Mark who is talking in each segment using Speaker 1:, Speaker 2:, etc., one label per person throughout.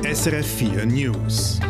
Speaker 1: SRF 4 News.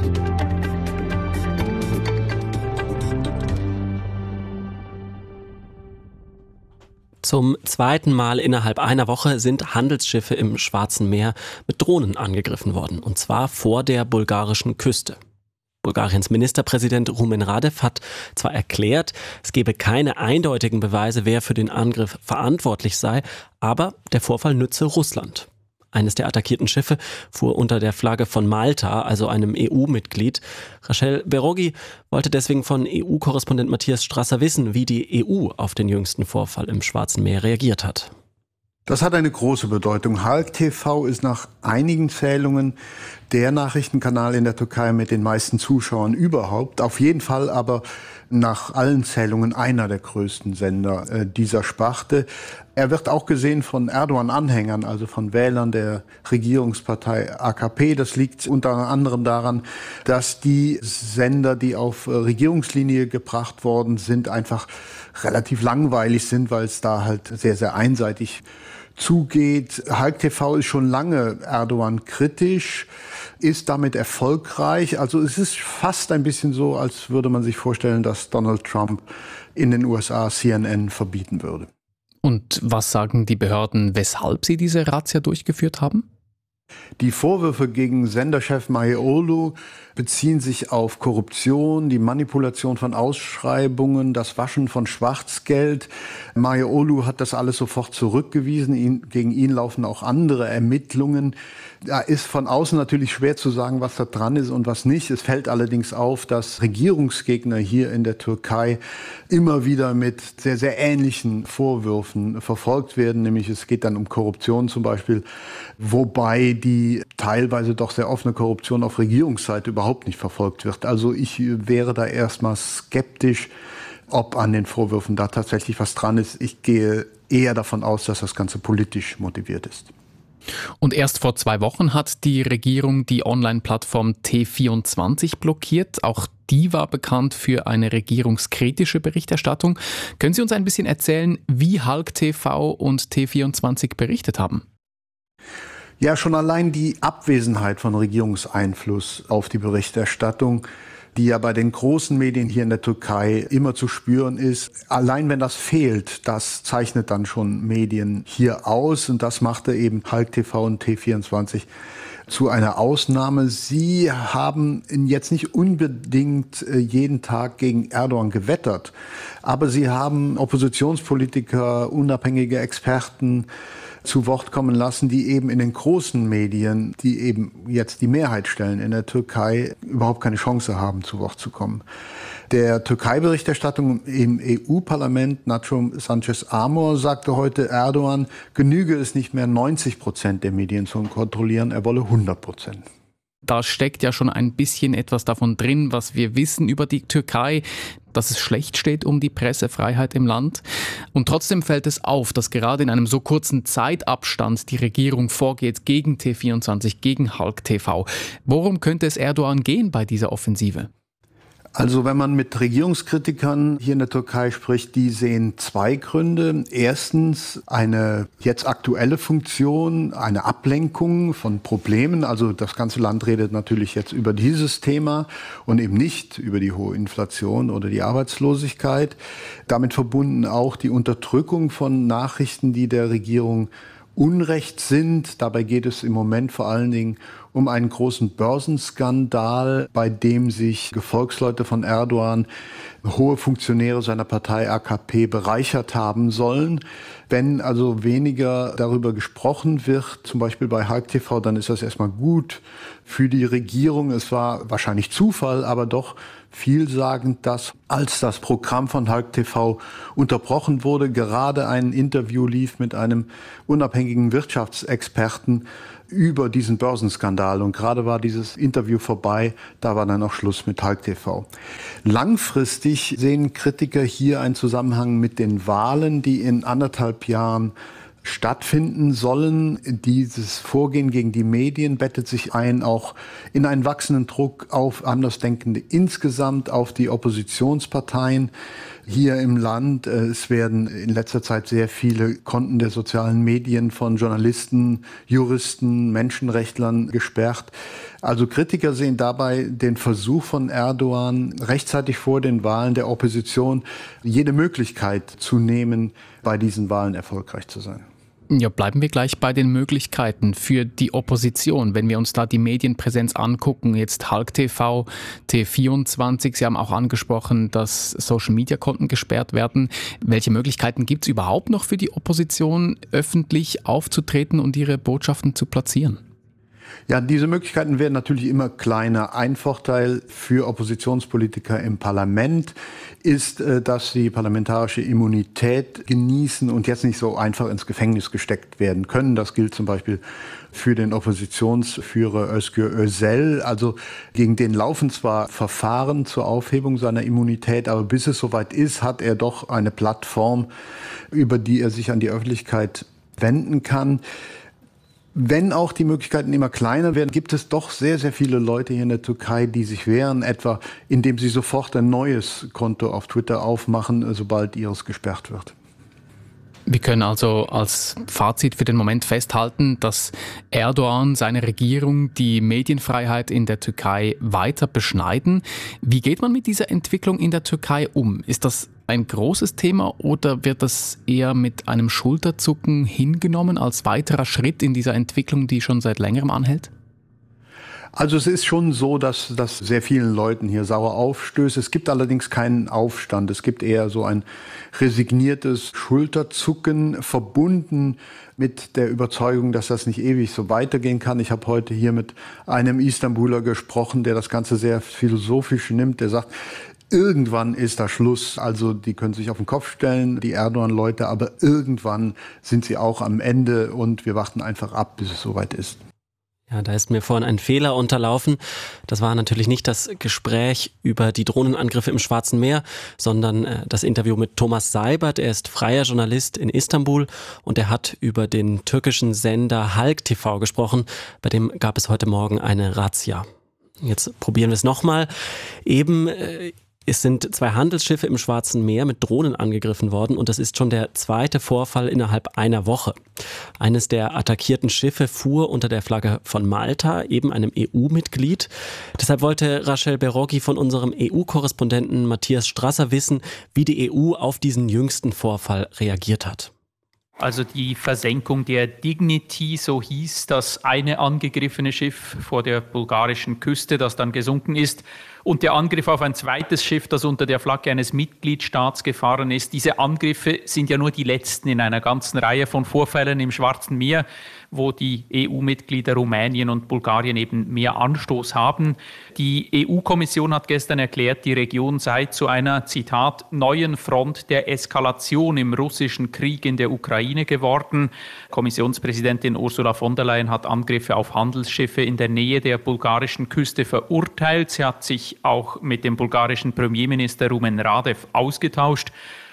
Speaker 2: Zum zweiten Mal innerhalb einer Woche sind Handelsschiffe im Schwarzen Meer mit Drohnen angegriffen worden, und zwar vor der bulgarischen Küste. Bulgariens Ministerpräsident Rumen Radev hat zwar erklärt, es gebe keine eindeutigen Beweise, wer für den Angriff verantwortlich sei, aber der Vorfall nütze Russland. Eines der attackierten Schiffe fuhr unter der Flagge von Malta, also einem EU-Mitglied. Rachel Beroggi wollte deswegen von EU-Korrespondent Matthias Strasser wissen, wie die EU auf den jüngsten Vorfall im Schwarzen Meer reagiert hat.
Speaker 3: Das hat eine große Bedeutung. Halk TV ist nach einigen Zählungen der Nachrichtenkanal in der Türkei mit den meisten Zuschauern überhaupt. Auf jeden Fall aber nach allen Zählungen einer der größten Sender dieser Sparte. Er wird auch gesehen von Erdogan-Anhängern, also von Wählern der Regierungspartei AKP. Das liegt unter anderem daran, dass die Sender, die auf Regierungslinie gebracht worden sind, einfach relativ langweilig sind, weil es da halt sehr, sehr einseitig zugeht. Halk TV ist schon lange Erdogan kritisch, ist damit erfolgreich. Also es ist fast ein bisschen so, als würde man sich vorstellen, dass Donald Trump in den USA CNN verbieten würde.
Speaker 4: Und was sagen die Behörden, weshalb sie diese Razzia durchgeführt haben?
Speaker 3: Die Vorwürfe gegen Senderchef Maioğlu beziehen sich auf Korruption, die Manipulation von Ausschreibungen, das Waschen von Schwarzgeld. Maioğlu hat das alles sofort zurückgewiesen. Gegen ihn laufen auch andere Ermittlungen. Da ist von außen natürlich schwer zu sagen, was da dran ist und was nicht. Es fällt allerdings auf, dass Regierungsgegner hier in der Türkei immer wieder mit sehr, sehr ähnlichen Vorwürfen verfolgt werden. Nämlich es geht dann um Korruption zum Beispiel, wobei die teilweise doch sehr offene Korruption auf Regierungsseite überhaupt nicht verfolgt wird. Also ich wäre da erstmal skeptisch, ob an den Vorwürfen da tatsächlich was dran ist. Ich gehe eher davon aus, dass das Ganze politisch motiviert ist.
Speaker 4: Und erst vor 2 Wochen hat die Regierung die Online-Plattform T24 blockiert. Auch die war bekannt für eine regierungskritische Berichterstattung. Können Sie uns ein bisschen erzählen, wie Halk TV und T24 berichtet haben?
Speaker 3: Ja, schon allein die Abwesenheit von Regierungseinfluss auf die Berichterstattung, die ja bei den großen Medien hier in der Türkei immer zu spüren ist. Allein wenn das fehlt, das zeichnet dann schon Medien hier aus. Und das machte eben Halk TV und T24 zu einer Ausnahme. Sie haben jetzt nicht unbedingt jeden Tag gegen Erdogan gewettert, aber sie haben Oppositionspolitiker, unabhängige Experten zu Wort kommen lassen, die eben in den großen Medien, die eben jetzt die Mehrheit stellen in der Türkei, überhaupt keine Chance haben, zu Wort zu kommen. Der Türkei-Berichterstattung im EU-Parlament, Nacho Sanchez Amor, sagte heute, Erdogan genüge es nicht mehr 90% der Medien zu kontrollieren, er wolle 100%.
Speaker 4: Da steckt ja schon ein bisschen etwas davon drin, was wir wissen über die Türkei, dass es schlecht steht um die Pressefreiheit im Land. Und trotzdem fällt es auf, dass gerade in einem so kurzen Zeitabstand die Regierung vorgeht gegen T24, gegen Halk TV. Worum könnte es Erdogan gehen bei dieser Offensive?
Speaker 3: Also wenn man mit Regierungskritikern hier in der Türkei spricht, die sehen 2 Gründe. Erstens eine jetzt aktuelle Funktion, eine Ablenkung von Problemen. Also das ganze Land redet natürlich jetzt über dieses Thema und eben nicht über die hohe Inflation oder die Arbeitslosigkeit. Damit verbunden auch die Unterdrückung von Nachrichten, die der Regierung Unrecht sind. Dabei geht es im Moment vor allen Dingen um einen großen Börsenskandal, bei dem sich Gefolgsleute von Erdogan, hohe Funktionäre seiner Partei AKP bereichert haben sollen. Wenn also weniger darüber gesprochen wird, zum Beispiel bei Halk TV, dann ist das erstmal gut für die Regierung. Es war wahrscheinlich Zufall, aber doch vielsagend, dass als das Programm von Halk TV unterbrochen wurde, gerade ein Interview lief mit einem unabhängigen Wirtschaftsexperten über diesen Börsenskandal. Und gerade war dieses Interview vorbei, da war dann auch Schluss mit Halk TV. Langfristig sehen Kritiker hier einen Zusammenhang mit den Wahlen, die in 1,5 Jahren stattfinden sollen. Dieses Vorgehen gegen die Medien bettet sich ein auch in einen wachsenden Druck auf Andersdenkende insgesamt, auf die Oppositionsparteien hier im Land. Es werden in letzter Zeit sehr viele Konten der sozialen Medien von Journalisten, Juristen, Menschenrechtlern gesperrt. Also Kritiker sehen dabei den Versuch von Erdogan, rechtzeitig vor den Wahlen der Opposition jede Möglichkeit zu nehmen, bei diesen Wahlen erfolgreich zu sein.
Speaker 4: Ja, bleiben wir gleich bei den Möglichkeiten für die Opposition. Wenn wir uns da die Medienpräsenz angucken, jetzt Halk TV, T24, Sie haben auch angesprochen, dass Social-Media-Konten gesperrt werden. Welche Möglichkeiten gibt es überhaupt noch für die Opposition, öffentlich aufzutreten und ihre Botschaften zu platzieren?
Speaker 3: Ja, diese Möglichkeiten werden natürlich immer kleiner. Ein Vorteil für Oppositionspolitiker im Parlament ist, dass sie parlamentarische Immunität genießen und jetzt nicht so einfach ins Gefängnis gesteckt werden können. Das gilt zum Beispiel für den Oppositionsführer Özgür Özel. Also gegen den laufen zwar Verfahren zur Aufhebung seiner Immunität, aber bis es soweit ist, hat er doch eine Plattform, über die er sich an die Öffentlichkeit wenden kann. Wenn auch die Möglichkeiten immer kleiner werden, gibt es doch sehr, sehr viele Leute hier in der Türkei, die sich wehren, etwa indem sie sofort ein neues Konto auf Twitter aufmachen, sobald ihres gesperrt wird.
Speaker 4: Wir können also als Fazit für den Moment festhalten, dass Erdogan, seine Regierung, die Medienfreiheit in der Türkei weiter beschneiden. Wie geht man mit dieser Entwicklung in der Türkei um? Ist das ein großes Thema oder wird das eher mit einem Schulterzucken hingenommen als weiterer Schritt in dieser Entwicklung, die schon seit längerem anhält?
Speaker 3: Also es ist schon so, dass das sehr vielen Leuten hier sauer aufstößt. Es gibt allerdings keinen Aufstand. Es gibt eher so ein resigniertes Schulterzucken, verbunden mit der Überzeugung, dass das nicht ewig so weitergehen kann. Ich habe heute hier mit einem Istanbuler gesprochen, der das Ganze sehr philosophisch nimmt. Der sagt, irgendwann ist da Schluss. Also die können sich auf den Kopf stellen, die Erdogan-Leute, aber irgendwann sind sie auch am Ende und wir warten einfach ab, bis es soweit ist.
Speaker 2: Ja, da ist mir vorhin ein Fehler unterlaufen. Das war natürlich nicht das Gespräch über die Drohnenangriffe im Schwarzen Meer, sondern das Interview mit Thomas Seibert. Er ist freier Journalist in Istanbul und er hat über den türkischen Sender Halk TV gesprochen. Bei dem gab es heute Morgen eine Razzia. Jetzt probieren wir es nochmal. Es sind 2 Handelsschiffe im Schwarzen Meer mit Drohnen angegriffen worden und das ist schon der zweite Vorfall innerhalb einer Woche. Eines der attackierten Schiffe fuhr unter der Flagge von Malta, eben einem EU-Mitglied. Deshalb wollte Rachel Beroggi von unserem EU-Korrespondenten Matthias Strasser wissen, wie die EU auf diesen jüngsten Vorfall reagiert hat.
Speaker 5: Also die Versenkung der Dignity, so hieß das eine angegriffene Schiff vor der bulgarischen Küste, das dann gesunken ist. Und der Angriff auf ein zweites Schiff, das unter der Flagge eines Mitgliedstaats gefahren ist. Diese Angriffe sind ja nur die letzten in einer ganzen Reihe von Vorfällen im Schwarzen Meer, wo die EU-Mitglieder Rumänien und Bulgarien eben mehr Anstoß haben. Die EU-Kommission hat gestern erklärt, die Region sei zu einer, Zitat, neuen Front der Eskalation im russischen Krieg in der Ukraine geworden. Kommissionspräsidentin Ursula von der Leyen hat Angriffe auf Handelsschiffe in der Nähe der bulgarischen Küste verurteilt. Sie hat sich auch mit dem bulgarischen Premierminister Rumen Radev ausgetauscht.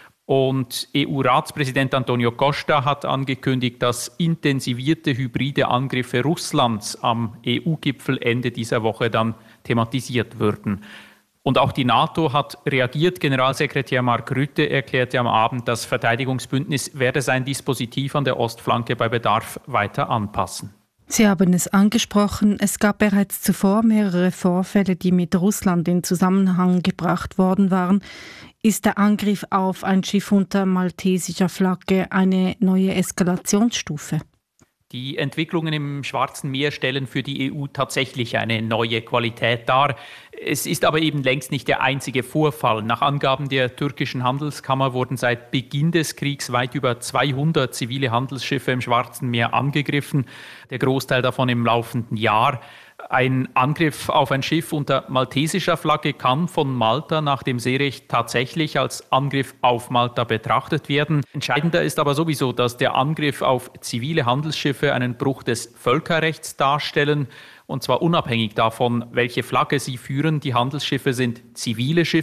Speaker 5: Und EU-Ratspräsident Antonio Costa hat angekündigt, dass intensivierte hybride Angriffe Russlands am EU-Gipfel Ende dieser Woche dann thematisiert würden. Und auch die NATO hat reagiert. Generalsekretär Mark Rutte erklärte am Abend, das Verteidigungsbündnis werde sein Dispositiv an der Ostflanke bei Bedarf weiter anpassen.
Speaker 6: Sie haben es angesprochen, es gab bereits zuvor mehrere Vorfälle, die mit Russland in Zusammenhang gebracht worden waren. Ist der Angriff auf ein Schiff unter maltesischer Flagge eine neue Eskalationsstufe?
Speaker 5: Die Entwicklungen im Schwarzen Meer stellen für die EU tatsächlich eine neue Qualität dar. Es ist aber eben längst nicht der einzige Vorfall. Nach Angaben der türkischen Handelskammer wurden seit Beginn des Kriegs weit über 200 zivile Handelsschiffe im Schwarzen Meer angegriffen, der Großteil davon im laufenden Jahr. Ein Angriff auf ein Schiff unter maltesischer Flagge kann von Malta nach dem Seerecht tatsächlich als Angriff auf Malta betrachtet werden. Entscheidender ist aber sowieso, dass der Angriff auf zivile Handelsschiffe einen Bruch des Völkerrechts darstellen, und zwar unabhängig davon, welche Flagge sie führen. Die Handelsschiffe sind zivile Schiffe.